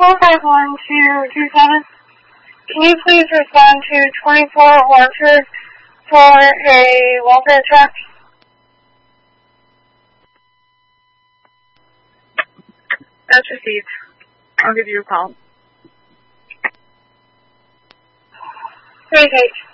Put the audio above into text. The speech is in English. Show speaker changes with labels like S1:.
S1: 451-227. Can you please respond to 24 Orchard for a welfare check?
S2: That's received. I'll give you a call.
S1: Great.